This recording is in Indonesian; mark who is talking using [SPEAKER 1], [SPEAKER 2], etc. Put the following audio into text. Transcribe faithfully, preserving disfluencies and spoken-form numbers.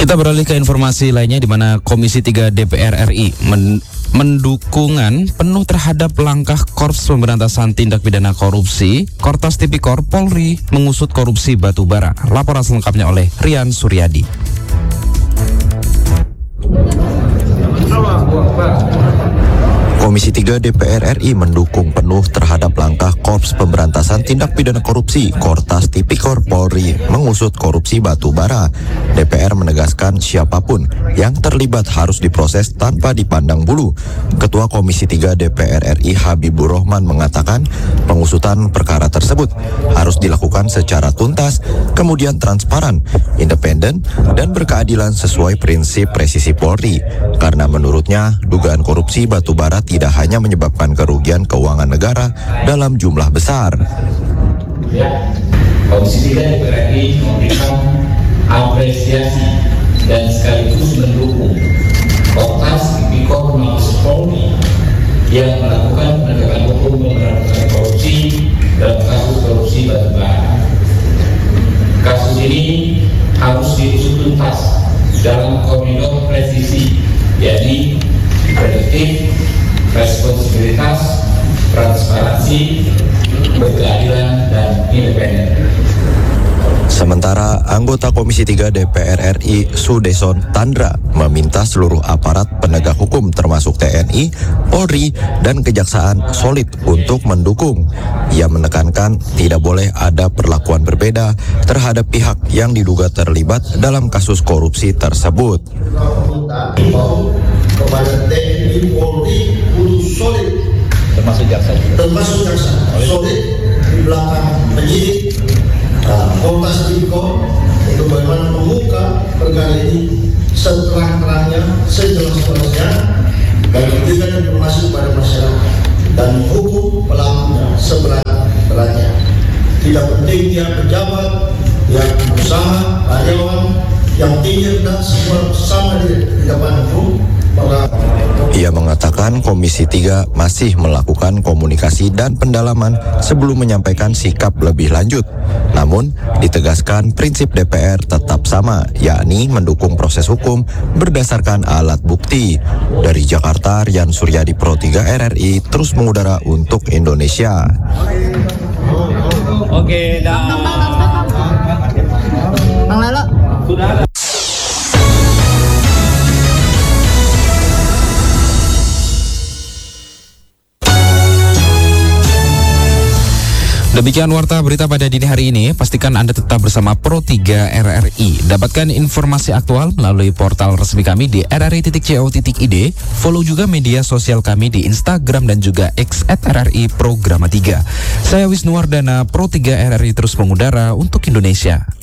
[SPEAKER 1] Kita beralih ke informasi lainnya di mana Komisi tiga D P R R I men mendukungan penuh terhadap langkah Korps Pemberantasan Tindak Pidana Korupsi Kortas Tipikor Polri mengusut korupsi batubara. Laporan selengkapnya oleh Rian Suryadi.
[SPEAKER 2] Komisi tiga D P R R I mendukung penuh terhadap langkah Korps Pemberantasan Tindak Pidana Korupsi Kortas Tipikor Polri mengusut korupsi batubara. D P R menegaskan siapapun yang terlibat harus diproses tanpa dipandang bulu. Ketua Komisi tiga D P R R I Habibur Rahman mengatakan pengusutan perkara tersebut harus dilakukan secara tuntas, kemudian transparan, independen, dan berkeadilan sesuai prinsip presisi Polri. Karena menurutnya dugaan korupsi batubara tidak hanya menyebabkan kerugian keuangan negara dalam jumlah besar.
[SPEAKER 3] Ya, Komisi tiga D P R R I memberikan apresiasi dan sekaligus mendukung Kortas Tipikor Mabes Polri yang melakukan penegakan hukum pemberantasan korupsi dalam kasus korupsi batubara. Kasus ini harus diusut tuntas dalam koridor presisi, yakni prediktif, responsibilitas, transparansi, berkeadilan, dan independen.
[SPEAKER 2] Sementara anggota Komisi tiga D P R R I Sudeson Tandra meminta seluruh aparat penegak hukum termasuk T N I, Polri, dan Kejaksaan solid untuk mendukung. Ia menekankan tidak boleh ada perlakuan berbeda terhadap pihak yang diduga terlibat dalam kasus korupsi tersebut.
[SPEAKER 4] Kepada T N I, Polri kudu solid,
[SPEAKER 3] Termasuk jaksa juga.
[SPEAKER 4] termasuk jaksa solid di belakang penyidik uh, Kortas Tipikor untuk bagaimana membuka perkara ini seterang-terangnya, sejelas-jelasnya, dan memberikan informasi kepada masyarakat dan menghukum pelakunya seberat-beratnya. Tidak penting dia pejabat, dia pengusaha, karyawan, yang tinggi dan semua sama di depan hukum.
[SPEAKER 2] Ia mengatakan Komisi tiga masih melakukan komunikasi dan pendalaman sebelum menyampaikan sikap lebih lanjut. Namun, ditegaskan prinsip D P R tetap sama, yakni mendukung proses hukum berdasarkan alat bukti. Dari Jakarta, Rian Suryadi, Pro tiga R R I, terus mengudara untuk Indonesia.
[SPEAKER 3] Oke, dah.
[SPEAKER 5] Bang Lalo.
[SPEAKER 3] Sudah.
[SPEAKER 1] Demikian warta berita pada dini hari ini. Pastikan Anda tetap bersama Pro tiga R R I. Dapatkan informasi aktual melalui portal resmi kami di r r i titik co titik i d. Follow juga media sosial kami di Instagram dan juga X at R R I Programa tiga. Saya Wisnuwardana, Pro tiga R R I terus mengudara untuk Indonesia.